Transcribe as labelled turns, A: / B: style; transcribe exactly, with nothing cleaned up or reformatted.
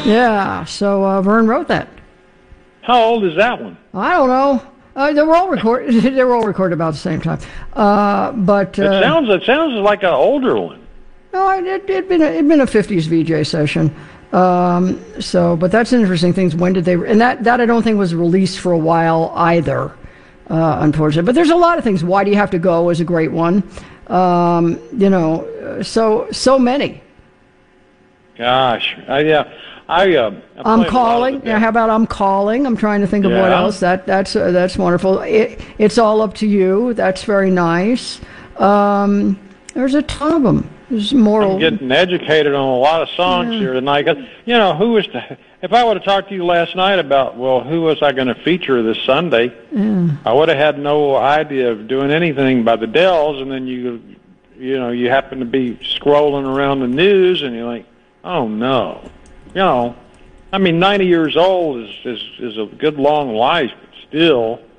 A: Yeah, so uh, Vern wrote that.
B: How old is that one?
A: I don't know. Uh, they were all recorded. They were all recorded about the same time. Uh, but uh,
B: it sounds it sounds like an older one.
A: No, it it'd been a, it'd been a fifties V J session. Um, so, but that's an interesting thing. When did they? And that that I don't think was released for a while either. Uh, unfortunately, but there's a lot of things. Why Do You Have to Go is a great one. Um, you know, so so many.
B: Gosh, I, yeah, I. Uh, I
A: I'm calling. Yeah, how about I'm calling? I'm trying to think of
B: yeah.
A: what else. That that's uh, that's wonderful. It, it's All Up to You. That's very nice. Um, there's a ton of them. There's moral.
B: I'm getting educated on a lot of songs
A: yeah.
B: here tonight. You know, who was the, if I would have talked to you last night about, well, who was I going to feature this Sunday?
A: Yeah.
B: I would have had no idea of doing anything by the Dells, and then you, you know, you happen to be scrolling around the news, and you're like, oh no, you know, I mean, ninety years old is is is a good long life, but still.